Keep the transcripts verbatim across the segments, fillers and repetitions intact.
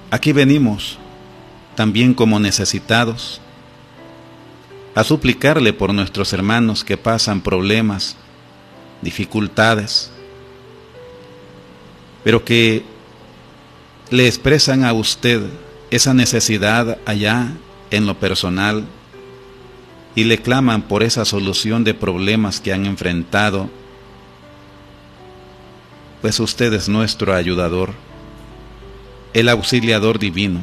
aquí venimos también como necesitados a suplicarle por nuestros hermanos que pasan problemas, dificultades, pero que le expresan a usted esa necesidad allá en lo personal y le claman por esa solución de problemas que han enfrentado, pues usted es nuestro ayudador, el auxiliador divino.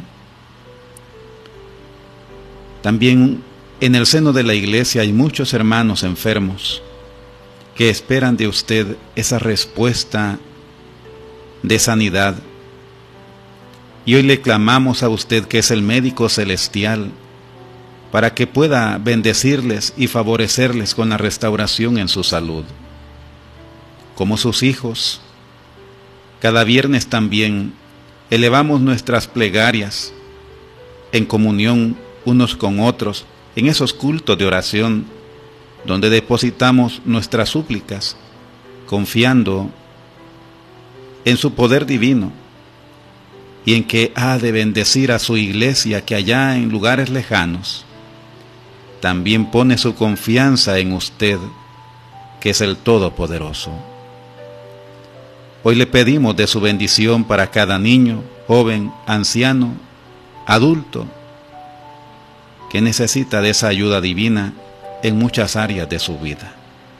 También en el seno de la iglesia hay muchos hermanos enfermos que esperan de usted esa respuesta de sanidad. Y hoy le clamamos a usted, que es el médico celestial, para que pueda bendecirles y favorecerles con la restauración en su salud. Como sus hijos, cada viernes también elevamos nuestras plegarias en comunión unos con otros, en esos cultos de oración, donde depositamos nuestras súplicas, confiando en su poder divino, y en que ha de bendecir a su iglesia, que allá en lugares lejanos también pone su confianza en usted, que es el Todopoderoso. Hoy le pedimos de su bendición para cada niño, joven, anciano, adulto, que necesita de esa ayuda divina en muchas áreas de su vida.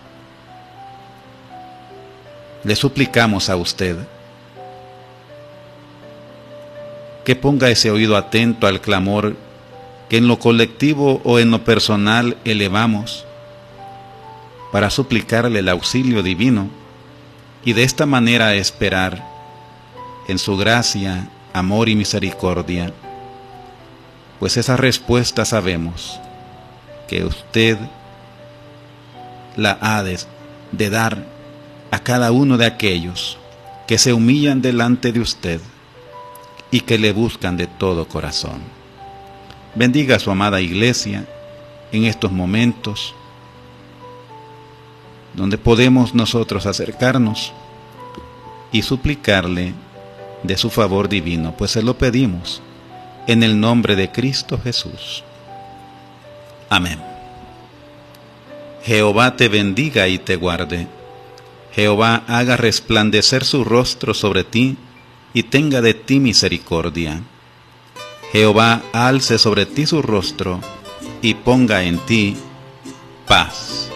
Le suplicamos a usted que ponga ese oído atento al clamor que en lo colectivo o en lo personal elevamos para suplicarle el auxilio divino y de esta manera esperar en su gracia, amor y misericordia, pues esa respuesta sabemos que usted la ha de, de dar a cada uno de aquellos que se humillan delante de usted y que le buscan de todo corazón. Bendiga a su amada iglesia en estos momentos donde podemos nosotros acercarnos y suplicarle de su favor divino, pues se lo pedimos en el nombre de Cristo Jesús. Amén. Jehová te bendiga y te guarde. Jehová haga resplandecer su rostro sobre ti y tenga de ti misericordia. Jehová alce sobre ti su rostro y ponga en ti paz.